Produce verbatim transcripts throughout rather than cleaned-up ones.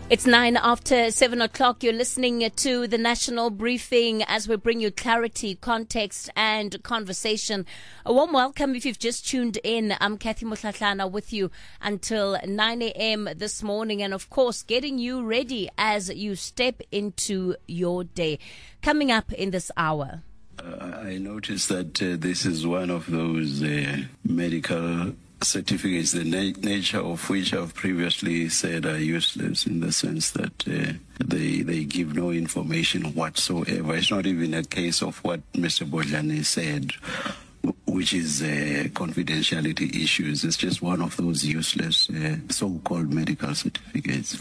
It's nine after seven o'clock. You're listening to the National Briefing as we bring you clarity, context, and conversation. A warm welcome if you've just tuned in. I'm Kathy Motlatlana with you until nine a.m. this morning, and of course, getting you ready as you step into your day. Coming up in this hour. Uh, I noticed that uh, this is one of those uh, medical certificates, the na- nature of which I've previously said are useless in the sense that uh, they they give no information whatsoever. It's not even a case of what Mister Bodlani said, which is uh, confidentiality issues. It's just one of those useless uh, so-called medical certificates.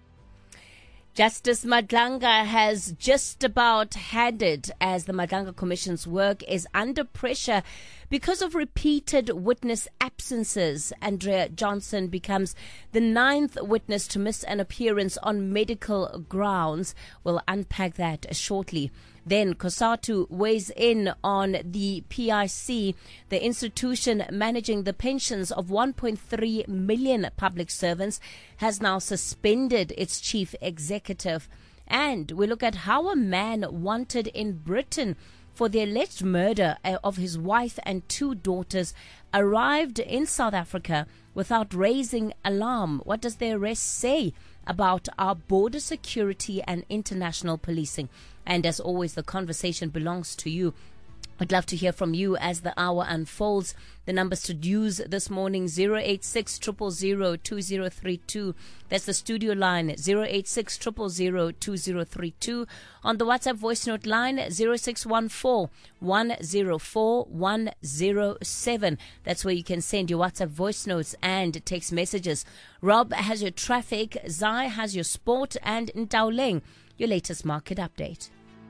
Justice Madlanga has just about had it as the Madlanga Commission's work is under pressure because of repeated witness absences. Andrea Johnson becomes the ninth witness to miss an appearance on medical grounds. We'll unpack that shortly. Then COSATU weighs in on the P I C, the institution managing the pensions of one point three million public servants, has now suspended its chief executive. And we look at how a man wanted in Britain for the alleged murder of his wife and two daughters arrived in South Africa without raising alarm. What does the arrest say about our border security and international policing? And as always, the conversation belongs to you. I'd love to hear from you as the hour unfolds. The numbers to use this morning, zero eight six, zero zero zero, two zero three two. That's the studio line, zero eight six, zero zero zero, two zero three two. On the WhatsApp voice note line, zero six one four, one zero four, one zero seven. That's where you can send your WhatsApp voice notes and text messages. Rob has your traffic, Zai has your sport, and Ntauleng, your latest market update.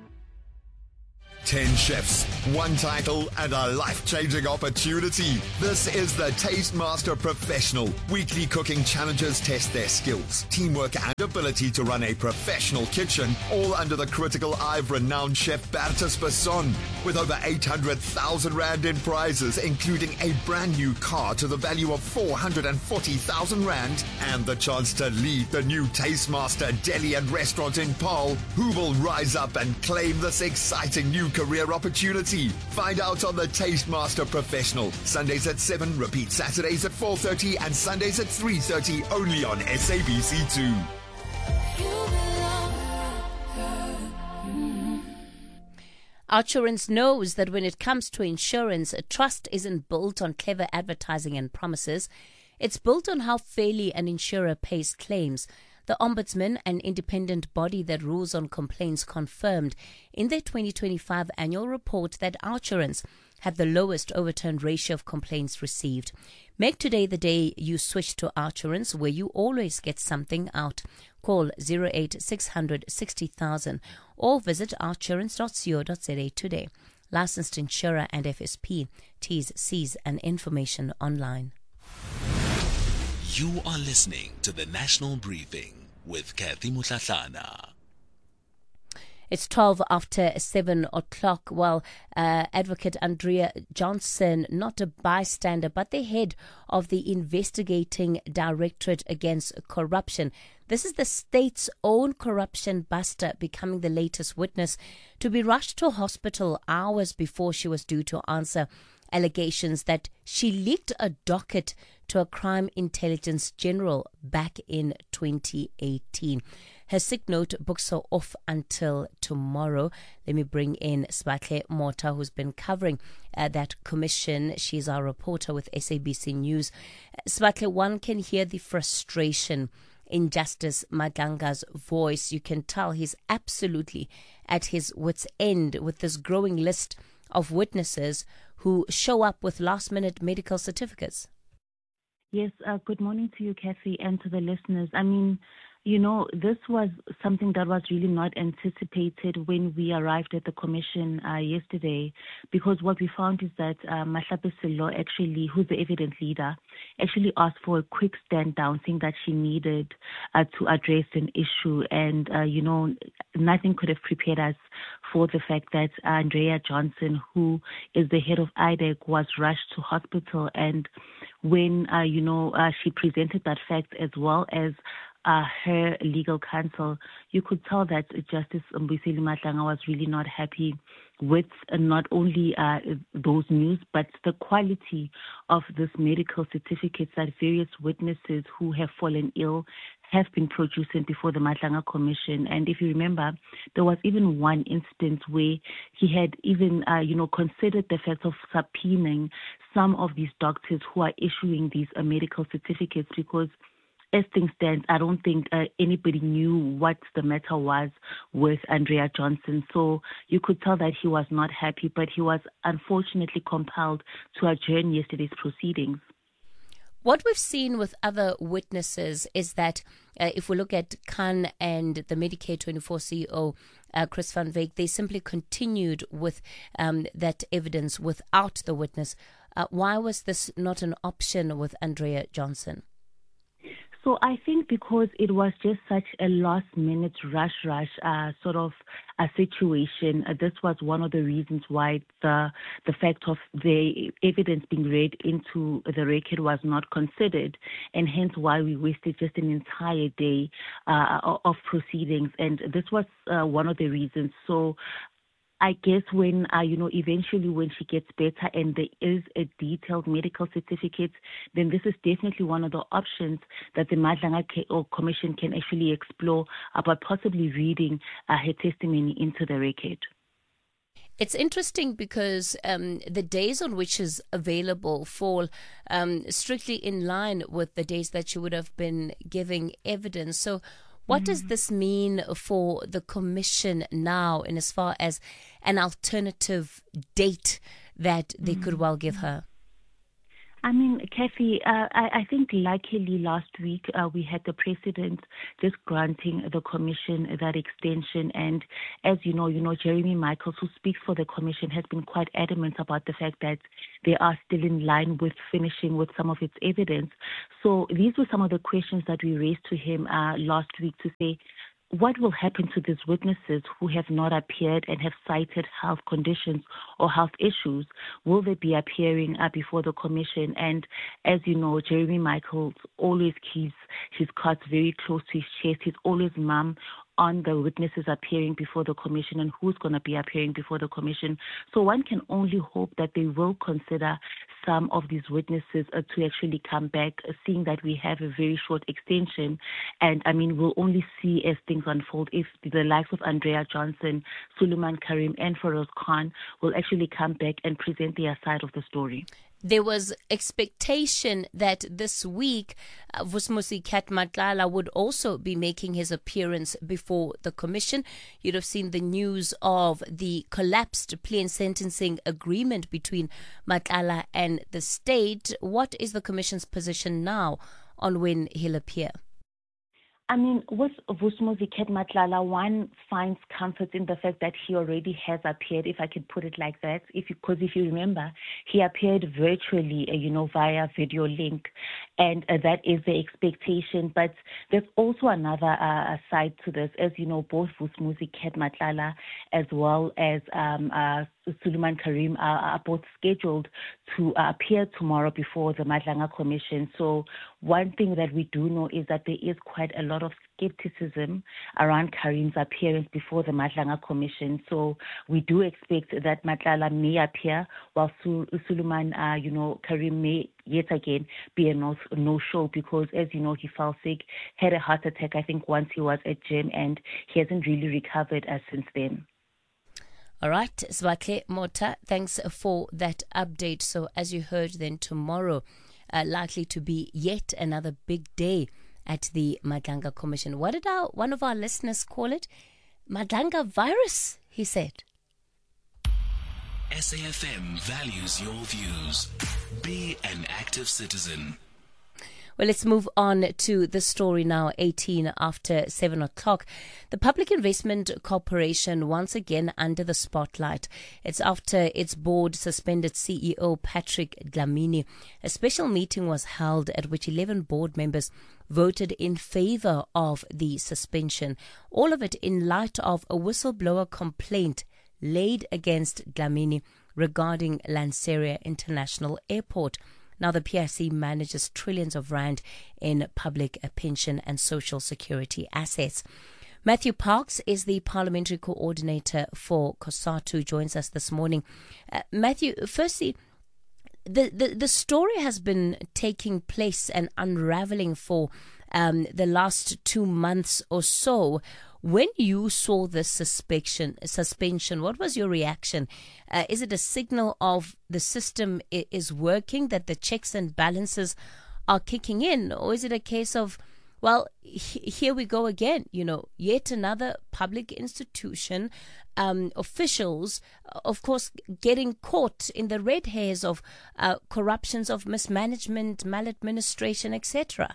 Ten chefs, one title, and a life-changing opportunity. This is the Taste Master Professional. Weekly cooking challenges test their skills, teamwork, and ability to run a professional kitchen, all under the critical eye of renowned chef Bertus Besson. With over eight hundred thousand rand in prizes, including a brand new car to the value of four hundred forty thousand rand, and the chance to lead the new Taste Master Deli and Restaurant in Paarl, who will rise up and claim this exciting new career opportunity. Find out on the Taste Master Professional. Sundays at seven, repeat Saturdays at four thirty and Sundays at three thirty, only on S A B C two. Outsurance knows that when it comes to insurance, a trust isn't built on clever advertising and promises. It's built on how fairly an insurer pays claims. The Ombudsman, an independent body that rules on complaints, confirmed in their twenty twenty-five annual report that Outsurance had the lowest overturned ratio of complaints received. Make today the day you switch to Outsurance, where you always get something out. Call zero eight six hundred sixty thousand or visit outsurance dot co dot za today. Licensed insurer and F S P. T's, C's and information online. You are listening to the National Briefing with Kathy Motlatlana. It's twelve after seven o'clock. Well, uh, Advocate Andrea Johnson, not a bystander, but the head of the Investigating Directorate Against Corruption. This is the state's own corruption buster, becoming the latest witness to be rushed to hospital hours before she was due to answer allegations that she leaked a docket to a crime intelligence general back in twenty eighteen. Her sick note books her off until tomorrow. Let me bring in Sbatle Mota, who's been covering uh, that commission. She's our reporter with S A B C News. Sbatle, one can hear the frustration in Justice Madlanga's voice. You can tell he's absolutely at his wit's end with this growing list of witnesses who show up with last-minute medical certificates. Yes, uh, good morning to you, Kathy, and to the listeners. I mean, you know, this was something that was really not anticipated when we arrived at the commission uh, yesterday, because what we found is that uh, Mahlape Sello, actually, who's the evidence leader, actually asked for a quick stand down, saying that she needed uh, to address an issue. And, uh, you know, nothing could have prepared us for the fact that Andrea Johnson, who is the head of I D E C, was rushed to hospital. And when, uh, you know, uh, she presented that fact, as well as uh, her legal counsel, you could tell that Justice Mbuyiseni Matlanga was really not happy with uh, not only uh, those news, but the quality of this medical certificates that various witnesses who have fallen ill have been producing before the Matlanga Commission. And if you remember, there was even one instance where he had even, uh, you know, considered the fact of subpoenaing some of these doctors who are issuing these uh, medical certificates, because as things stand, I don't think uh, anybody knew what the matter was with Andrea Johnson. So you could tell that he was not happy, but he was unfortunately compelled to adjourn yesterday's proceedings. What we've seen with other witnesses is that uh, if we look at Khan and the Medicare twenty-four C E O, uh, Chris van Wyk, they simply continued with um, that evidence without the witness. Uh, why was this not an option with Andrea Johnson? So I think because it was just such a last-minute rush, rush uh, sort of a situation, uh, this was one of the reasons why the the fact of the evidence being read into the record was not considered, and hence why we wasted just an entire day uh, of proceedings. And this was uh, one of the reasons. So I guess when, uh, you know, eventually when she gets better and there is a detailed medical certificate, then this is definitely one of the options that the Matlanga Commission can actually explore about possibly reading uh, her testimony into the record. It's interesting because um, the days on which is available fall um, strictly in line with the days that she would have been giving evidence. So what does this mean for the Commission now in as far as an alternative date that they could well give her? I mean, Kathy, uh, I, I think luckily last week uh, we had the president just granting the commission that extension. And as you know, you know, Jeremy Michaels, who speaks for the commission, has been quite adamant about the fact that they are still in line with finishing with some of its evidence. So these were some of the questions that we raised to him uh, last week to say, what will happen to these witnesses who have not appeared and have cited health conditions or health issues? Will they be appearing uh, before the commission? And as you know, Jeremy Michaels always keeps his cards very close to his chest. He's always mum on the witnesses appearing before the commission and who's going to be appearing before the commission. So one can only hope that they will consider some of these witnesses uh, to actually come back, uh, seeing that we have a very short extension. And I mean, we'll only see as things unfold if the likes of Andrea Johnson, Suleiman Karim and Feroz Khan will actually come back and present their side of the story. There was expectation that this week uh, Vus'Musi Matlala would also be making his appearance before the commission. You'd have seen the news of the collapsed plea and sentencing agreement between Matlala and the state. What is the commission's position now on when he'll appear? I mean, with Vus'Musi Matlala, one finds comfort in the fact that he already has appeared, if I could put it like that. If because if you remember, he appeared virtually, uh, you know, via video link, and uh, that is the expectation. But there's also another uh, side to this, as you know, both Vus'Musi Matlala as well as um, uh, Suleiman Karim are, are both scheduled to uh, appear tomorrow before the Matlanga Commission. So one thing that we do know is that there is quite a lot of skepticism around Karim's appearance before the Matlanga Commission. So we do expect that Matlala may appear, while Su- Suleiman, uh, you know, Karim may yet again be a no, no-show because, as you know, he fell sick, had a heart attack, I think, once he was at gym, and he hasn't really recovered uh, since then. All right, Zwakhe Mota, thanks for that update. So as you heard, then tomorrow uh, likely to be yet another big day at the Matlanga Commission. What did our, one of our listeners call it? Matlanga virus, he said. S A F M values your views. Be an active citizen. Well, let's move on to the story now, eighteen after seven o'clock. The Public Investment Corporation once again under the spotlight. It's after its board suspended C E O Patrick Dlamini. A special meeting was held at which eleven board members voted in favor of the suspension. All of it in light of a whistleblower complaint laid against Dlamini regarding Lanseria International Airport. Now, the P I C manages trillions of rand in public pension and social security assets. Matthew Parks is the parliamentary coordinator for COSATU, joins us this morning. Uh, Matthew, firstly, the, the, the story has been taking place and unraveling for um, the last two months or so. When you saw this suspension, suspension, what was your reaction? Uh, is it a signal of the system is working, that the checks and balances are kicking in? Or is it a case of, well, here we go again, you know, yet another public institution, um, officials, of course, getting caught in the red hairs of uh, corruptions, of mismanagement, maladministration, et cetera?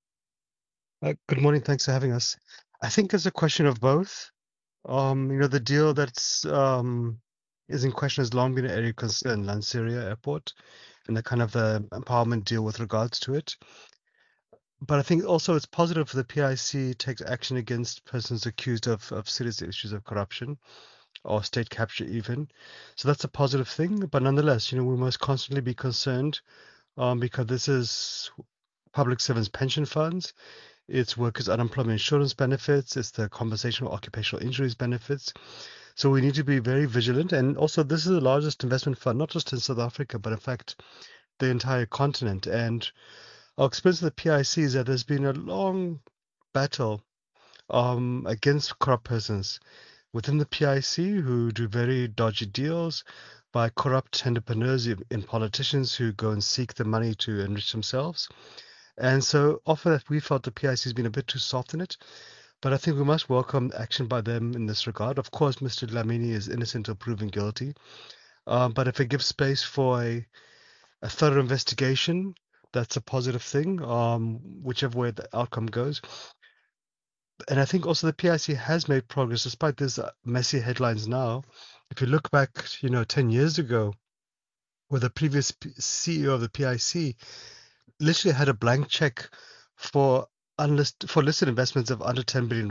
Uh, good morning. Thanks for having us. I think it's a question of both. Um, you know, the deal that's um, is in question has long been an area of concern, Lanseria Airport, and the kind of the empowerment deal with regards to it. But I think also it's positive for the P I C takes action against persons accused of, of serious issues of corruption or state capture even. So that's a positive thing. But nonetheless, you know, we must constantly be concerned um, because this is public servants' pension funds. It's workers' unemployment insurance benefits. It's the compensation for occupational injuries benefits. So we need to be very vigilant. And also, this is the largest investment fund, not just in South Africa, but in fact, the entire continent. And our experience with the P I C is that there's been a long battle um, against corrupt persons within the P I C who do very dodgy deals, by corrupt entrepreneurs and politicians who go and seek the money to enrich themselves. And so often we felt the P I C has been a bit too soft in it, but I think we must welcome action by them in this regard. Of course, Mister Dlamini is innocent until proven guilty, um, but if it gives space for a, a thorough investigation, that's a positive thing, um, whichever way the outcome goes. And I think also the P I C has made progress despite these messy headlines now. If you look back, you know, ten years ago, where the previous C E O of the P I C literally had a blank check for unlisted for listed investments of under ten billion